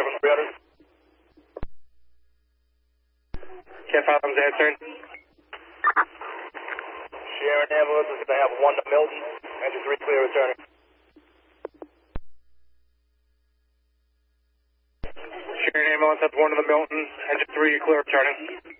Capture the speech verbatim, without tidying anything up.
seven three hundred. Cat five, I'm answering. Sharon ambulance is going to have one to Milton. Engine three clear returning. Sharon ambulance has one to the Milton. Engine three clear returning.